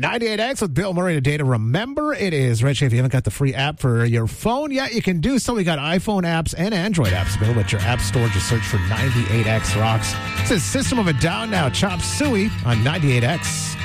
98X with Bill Murray today to remember. It is Rich. If you haven't got the free app for your phone yet, you can do so. We got iPhone apps and Android apps available at your app store. Just search for 98X Rocks. It says System of a Down now. Chop Suey on 98X.